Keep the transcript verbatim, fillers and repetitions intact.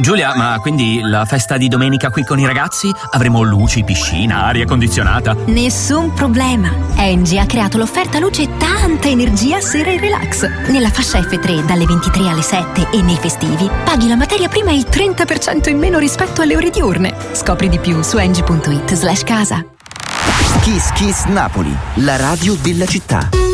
Giulia, ma quindi la festa di domenica qui con i ragazzi? Avremo luci, piscina, aria condizionata? Nessun problema. Engie ha creato l'offerta luce e tanta energia sera e relax. Nella fascia F tre dalle ventitré alle sette e nei festivi paghi la materia prima il trenta per cento in meno rispetto alle ore diurne. Scopri di più su engie punto it slash casa. Kiss Kiss Napoli, la radio della città.